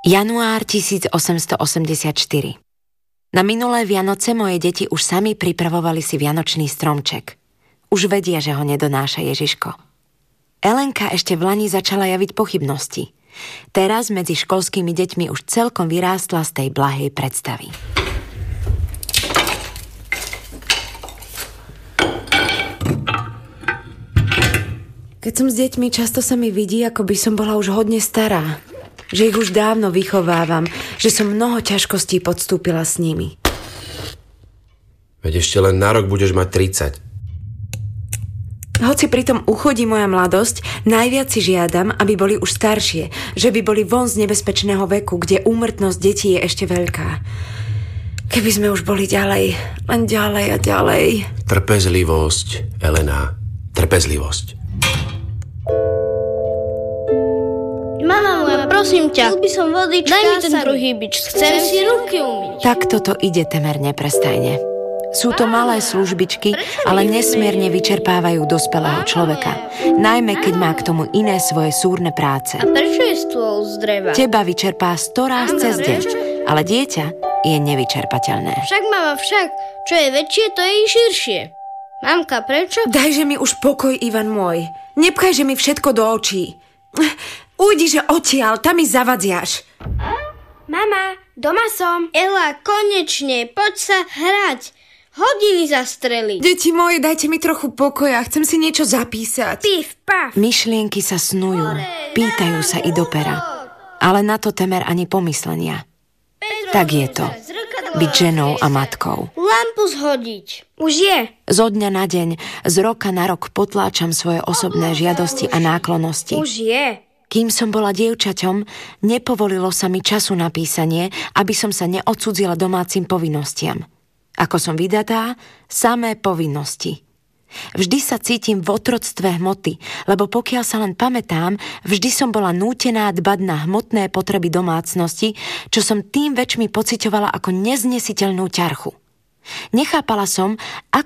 Január 1884. Na minulé Vianoce moje deti už sami pripravovali si vianočný stromček. Už vedia, že ho nedonáša Ježiško. Elenka ešte v lani začala javiť pochybnosti. Teraz medzi školskými deťmi už celkom vyrástla z tej blahej predstavy. Keď som s deťmi, často sa mi vidí, ako by som bola už hodne stará. Že ich už dávno vychovávam, že som mnoho ťažkostí podstúpila s nimi. Veď ešte len na rok budeš mať 30. Hoci pritom uchodí moja mladosť, najviac si žiadam, aby boli už staršie, že by boli von z nebezpečného veku, kde úmrtnosť detí je ešte veľká. Keby sme už boli ďalej, len ďalej a ďalej. Trpezlivosť, Elena, trpezlivosť. Mama moja, prosím ťa, by som vodička, daj mi ten druhý bič, chcem si ruky umyť. Tak toto ide temer neprestajne. Sú to malé službičky, ale nesmierne vyčerpávajú dospelého človeka. Najmä, keď má k tomu iné svoje súrne práce. A prečo je stôl z dreva? Teba vyčerpá 100 ráz cez deň, ale dieťa je nevyčerpateľné. Však, mama, však, čo je väčšie, to je i širšie. Mamka, prečo? Dajže mi už pokoj, Ivan môj. Nepchajže mi všetko do očí. Ujdiže odtiaľ, tam mi zavadziaš. Mama, doma som. Ela, konečne, poď sa hrať. Hodiny zastreliť. Deti moje, dajte mi trochu pokoja, chcem si niečo zapísať. Pif, paf. Myšlienky sa snujú, pýtajú sa i do pera. Ale na to temer ani pomyslenia. Tak je to, byť ženou a matkou. Lampu zhodiť. Už je. Zo dňa na deň, z roka na rok potláčam svoje osobné žiadosti a náklonnosti. Už je. Kým som bola dievčaťom, nepovolilo sa mi času na písanie, aby som sa neodcudzila domácim povinnostiam. Ako som vydatá, samé povinnosti. Vždy sa cítim v otroctve hmoty, lebo pokiaľ sa len pamätám, vždy som bola nútená dbať na hmotné potreby domácnosti, čo som tým väčšmi pociťovala ako neznesiteľnú ťarchu. Nechápala som,